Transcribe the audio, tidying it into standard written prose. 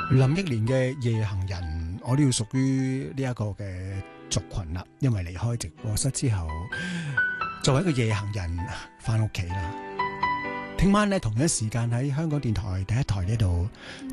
林憶蓮嘅夜行人，我都要屬於呢一個嘅族群啦，因為離開直播室之後，作為一個夜行人翻屋企啦。聽晚呢，同樣時間喺香港電台第一台呢度